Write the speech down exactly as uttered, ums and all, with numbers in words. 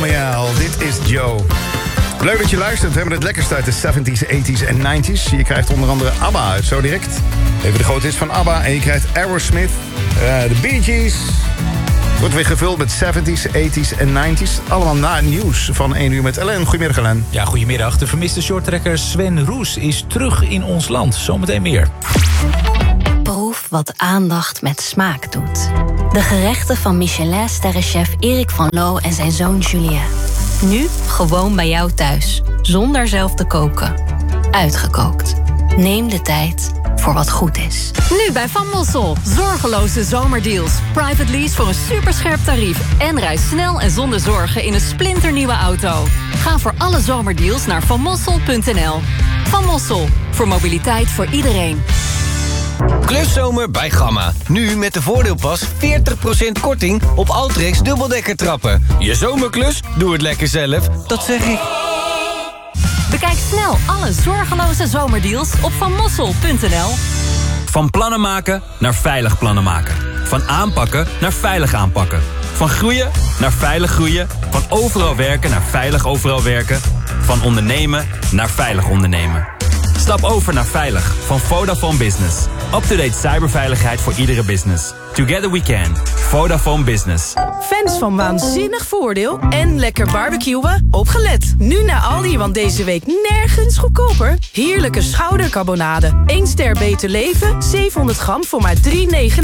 Romeal. Dit is Joe. Leuk dat je luistert. We hebben het lekkerste uit de zeventies, tachtiger en negentiger. Je krijgt onder andere ABBA uit zo direct. Even de grote hits van ABBA. En je krijgt Aerosmith, uh, de Bee Gees. Wordt weer gevuld met zeventies, tachtiger en negentiger. Allemaal na het nieuws van één uur met Ellen. Goedemiddag, Ellen. Ja, goedemiddag. De vermiste shorttrekker Sven Roes is terug in ons land. Zometeen meer. Proef wat aandacht met smaak doet. De gerechten van Michelin-sterrenchef Erik van Loo en zijn zoon Julien. Nu gewoon bij jou thuis, zonder zelf te koken. Uitgekookt. Neem de tijd voor wat goed is. Nu bij Van Mossel. Zorgeloze zomerdeals. Private lease voor een superscherp tarief. En reis snel en zonder zorgen in een splinternieuwe auto. Ga voor alle zomerdeals naar van mossel punt n l. Van Mossel. Voor mobiliteit voor iedereen. Kluszomer bij Gamma. Nu met de voordeelpas veertig procent korting op Altrex dubbeldekkertrappen. Je zomerklus? Doe het lekker zelf. Dat zeg ik. Bekijk snel alle zorgeloze zomerdeals op van mossel punt n l. Van plannen maken naar veilig plannen maken. Van aanpakken naar veilig aanpakken. Van groeien naar veilig groeien. Van overal werken naar veilig overal werken. Van ondernemen naar veilig ondernemen. Stap over naar Veilig van Vodafone Business. Up-to-date cyberveiligheid voor iedere business. Together we can. Vodafone Business. Fans van waanzinnig voordeel en lekker barbecuen? Opgelet. Nu naar Aldi, want deze week nergens goedkoper. Heerlijke schoudercarbonade. één ster beter leven, zevenhonderd gram voor maar drie negenennegentig.